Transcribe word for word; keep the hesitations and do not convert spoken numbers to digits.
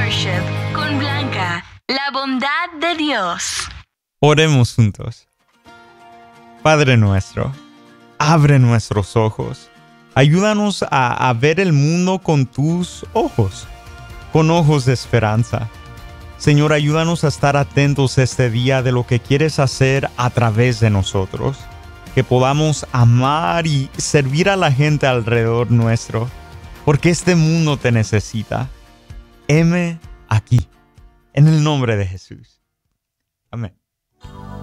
Worship con Blanca, la bondad de Dios. Oremos juntos. Padre nuestro, abre nuestros ojos. Ayúdanos a, a ver el mundo con tus ojos, con ojos de esperanza. Señor, ayúdanos a estar atentos este día de lo que quieres hacer a través de nosotros. Que podamos amar y servir a la gente alrededor nuestro, porque este mundo te necesita. Heme aquí, en el nombre de Jesús. Amén.